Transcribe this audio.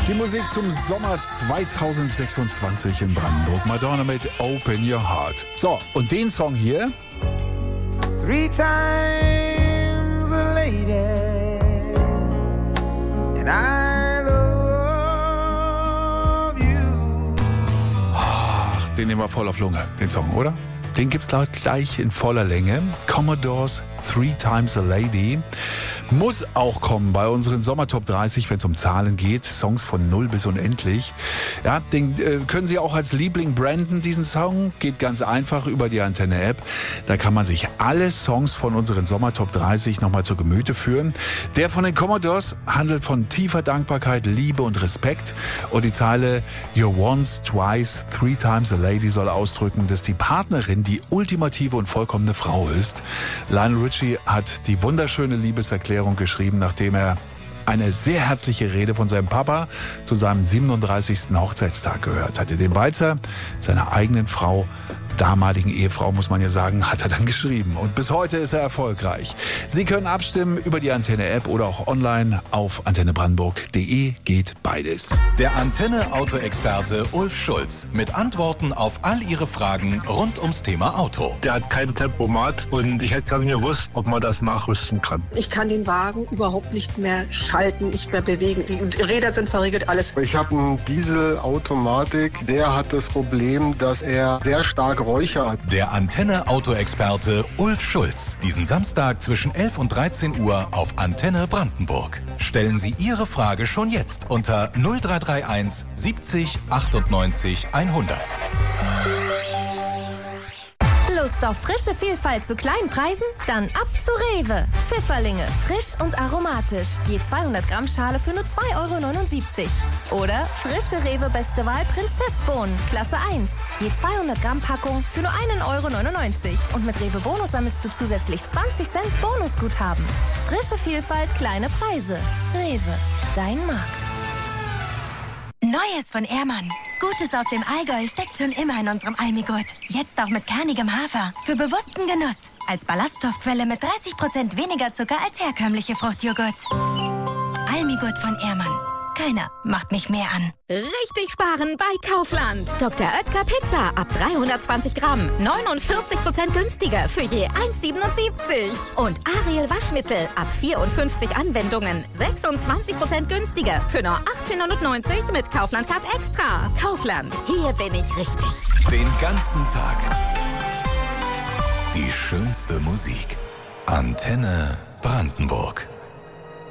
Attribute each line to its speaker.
Speaker 1: Die Musik zum Sommer 2026 in Brandenburg. Madonna mit Open Your Heart. So, und den Song hier.
Speaker 2: 3 times a lady, and I love you.
Speaker 1: Ach, den nehmen wir voll auf Lunge, den Song, oder? Den gibt's gleich in voller Länge. Commodores 3 Times a Lady. Muss auch kommen bei unseren Sommertop 30, wenn es um Zahlen geht. Songs von 0 bis unendlich. Ja, den können Sie auch als Liebling branden, diesen Song. Geht ganz einfach über die Antenne-App. Da kann man sich alle Songs von unseren Sommertop 30 nochmal zu Gemüte führen. Der von den Commodores handelt von tiefer Dankbarkeit, Liebe und Respekt. Und die Zeile You're once, twice, 3 times a lady soll ausdrücken, dass die Partnerin die ultimative und vollkommene Frau ist. Lionel Richie hat die wunderschöne Liebeserklärung geschrieben, nachdem er eine sehr herzliche Rede von seinem Papa zu seinem 37. Hochzeitstag gehört hatte. Den Walzer seiner eigenen Frau, damaligen Ehefrau, muss man ja sagen, hat er dann geschrieben. Und bis heute ist er erfolgreich. Sie können abstimmen über die Antenne-App oder auch online auf antennebrandenburg.de. Geht beides.
Speaker 3: Der Antenne-Auto-Experte Ulf Schulz mit Antworten auf all Ihre Fragen rund ums Thema Auto.
Speaker 4: Der hat kein Tempomat und ich hätte gar nicht gewusst, ob man das nachrüsten kann.
Speaker 5: Ich kann den Wagen überhaupt nicht mehr schalten, nicht mehr bewegen. Die Räder sind verriegelt, alles.
Speaker 6: Ich habe einen Dieselautomatik, der hat das Problem, dass er sehr stark Räucher hat.
Speaker 3: Der Antenne-Auto-Experte Ulf Schulz. Diesen Samstag zwischen 11 und 13 Uhr auf Antenne Brandenburg. Stellen Sie Ihre Frage schon jetzt unter 0331 70 98 100.
Speaker 7: Lust auf frische Vielfalt zu kleinen Preisen? Dann ab zu Rewe. Pfifferlinge, frisch und aromatisch. Je 200 Gramm Schale für nur 2,79 €. Oder frische Rewe Beste Wahl Prinzessbohnen, Klasse 1. Je 200 Gramm Packung für nur 1,99 €. Und mit Rewe Bonus sammelst du zusätzlich 20 Cent Bonusguthaben. Frische Vielfalt, kleine Preise. Rewe, dein Markt.
Speaker 8: Neues von Ehrmann. Gutes aus dem Allgäu steckt schon immer in unserem Almigurt. Jetzt auch mit kernigem Hafer. Für bewussten Genuss. Als Ballaststoffquelle mit 30% weniger Zucker als herkömmliche Fruchtjoghurts. Almigurt von Ehrmann. Keiner macht mich mehr an.
Speaker 7: Richtig sparen bei Kaufland. Dr. Oetker Pizza ab 320 Gramm. 49% günstiger für je 1,77. Und Ariel Waschmittel ab 54 Anwendungen. 26% günstiger für nur 18,90 € mit Kaufland Card Extra. Kaufland, hier bin ich richtig.
Speaker 3: Den ganzen Tag. Die schönste Musik. Antenne Brandenburg.